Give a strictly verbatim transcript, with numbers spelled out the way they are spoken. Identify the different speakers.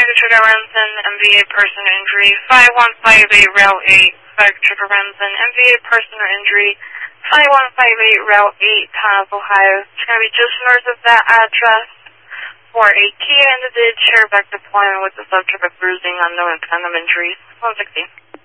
Speaker 1: Fire Trigger Remsen, M V A personal injury, five one five eight Route eight, Fire Trigger Remsen, M V A personal injury, five one five eight Route eight, Taos, Ohio. It's going to be just north of that address for a Kia Individ chairback deployment with the subject of bruising, unknown kind of injuries. one sixty.